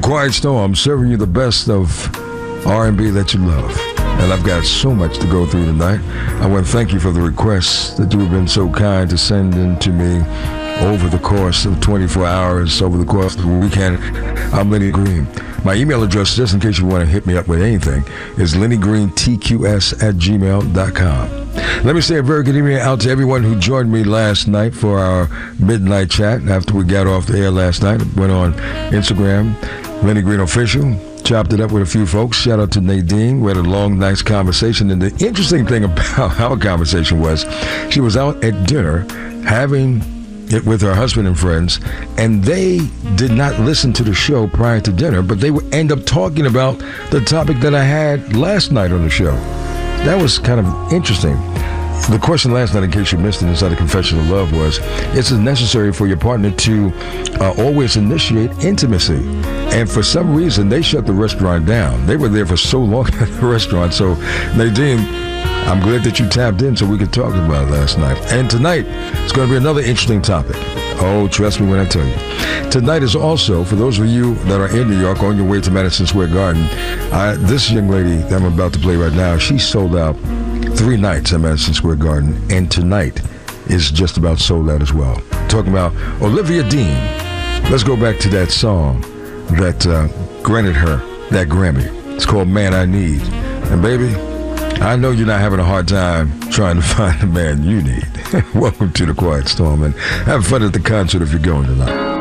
Quiet Storm, serving you the best of R&B that you love. And I've got so much to go through tonight. I want to thank you for the requests that you have been so kind to send in to me over the course of 24 hours, over the course of the weekend. I'm Lenny Green. My email address, just in case you want to hit me up with anything, is lennygreen@tqs@gmail.com. Let me say a very good evening out to everyone who joined me last night for our midnight chat after we got off the air last night. Went on Instagram, Lenny Green Official, chopped it up with a few folks. Shout out to Nadine. We had a long, nice conversation. And the interesting thing about our conversation was she was out at dinner having it with her husband and friends, and they did not listen to the show prior to dinner, but they would end up talking about the topic that I had last night on the show. That was kind of interesting. The question last night, in case you missed it inside the Confession of Love, was, is it necessary for your partner to always initiate intimacy? And for some reason, they shut the restaurant down. They were there for so long at the restaurant. So, Nadine, I'm glad that you tapped in so we could talk about it last night. And tonight, it's going to be another interesting topic. Oh, trust me when I tell you. Tonight is also, for those of you that are in New York on your way to Madison Square Garden, this young lady that I'm about to play right now, she sold out 3 nights at Madison Square Garden, and tonight is just about sold out as well. Talking about Olivia Dean. Let's go back to that song that granted her that Grammy. It's called Man I Need. And baby, I know you're not having a hard time trying to find the man you need. Welcome to the Quiet Storm, and have fun at the concert if you're going tonight.